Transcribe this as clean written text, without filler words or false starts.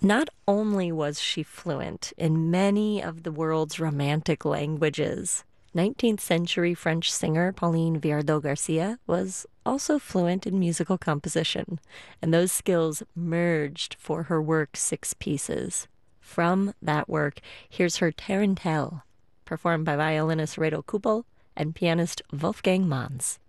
Not only was she fluent in many of the world's romantic languages, 19th century French singer Pauline Viardot Garcia was also fluent in musical composition, and those skills merged for her work Six Pieces. From that work, here's her Tarantelle, performed by violinist Reto Kupel and pianist Wolfgang Manz.